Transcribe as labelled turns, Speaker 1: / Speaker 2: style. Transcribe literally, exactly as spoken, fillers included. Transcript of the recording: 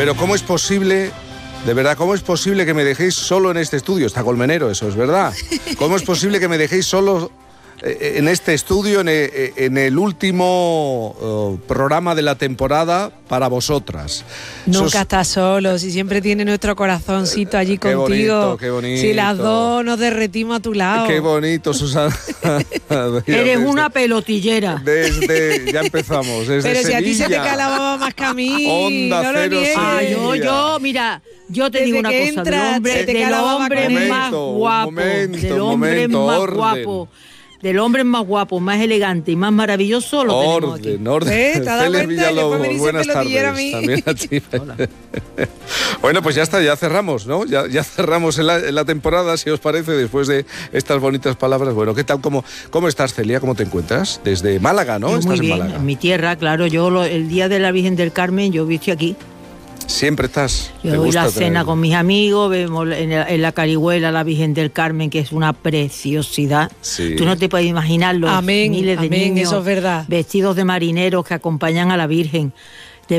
Speaker 1: Pero ¿cómo es posible, de verdad, cómo es posible que me dejéis solo en este estudio? Está Colmenero, eso es verdad. ¿Cómo es posible que me dejéis solo en este estudio, en el, en el último uh, programa de la temporada para vosotras?
Speaker 2: Nunca
Speaker 1: Sos...
Speaker 2: estás solo, si siempre tiene nuestro corazoncito allí
Speaker 1: qué
Speaker 2: contigo.
Speaker 1: Bonito, qué bonito.
Speaker 2: Si las dos nos derretimos a tu lado.
Speaker 1: Qué bonito, Susana.
Speaker 3: Eres desde, una pelotillera.
Speaker 1: Desde, ya empezamos, desde
Speaker 2: Pero
Speaker 1: Sevilla.
Speaker 2: si a ti se te calaba más que a mí.
Speaker 1: Onda
Speaker 2: no
Speaker 1: Cero
Speaker 2: lo
Speaker 3: ah, yo, yo, mira, yo te
Speaker 2: desde
Speaker 3: digo una cosa,
Speaker 2: entra,
Speaker 3: del hombre, del hombre
Speaker 1: momento,
Speaker 3: más guapo,
Speaker 1: momento,
Speaker 3: del hombre
Speaker 1: momento,
Speaker 3: más
Speaker 1: orden.
Speaker 3: guapo. Del hombre más guapo, más elegante y más maravilloso lo tenemos aquí.
Speaker 1: Orden, orden.
Speaker 2: ¿Eh? ¿Te has dado
Speaker 1: Celes
Speaker 2: cuenta?
Speaker 1: Villalobos,
Speaker 2: Después me dice
Speaker 1: buenas
Speaker 2: pelotillera
Speaker 1: tardes.
Speaker 2: a mí.
Speaker 1: También a ti. Bueno, pues ya está, ya cerramos, ¿no? Ya, ya cerramos en la, en la temporada, si os parece, después de estas bonitas palabras. Bueno, ¿qué tal? ¿Cómo, cómo estás, Celia? ¿Cómo te encuentras? Desde Málaga, ¿no?
Speaker 3: Yo
Speaker 1: Estás
Speaker 3: muy bien,
Speaker 1: en Málaga.
Speaker 3: en mi tierra, claro. Yo lo, el día de la Virgen del Carmen, yo estoy aquí.
Speaker 1: Siempre estás.
Speaker 3: Yo doy la cena con mis amigos, vemos en la, en la Carihuela la Virgen del Carmen, que es una preciosidad.
Speaker 1: Sí.
Speaker 3: Tú no te puedes imaginar los
Speaker 2: amén,
Speaker 3: miles de
Speaker 2: amén,
Speaker 3: niños
Speaker 2: eso es verdad.
Speaker 3: vestidos de marineros que acompañan a la Virgen.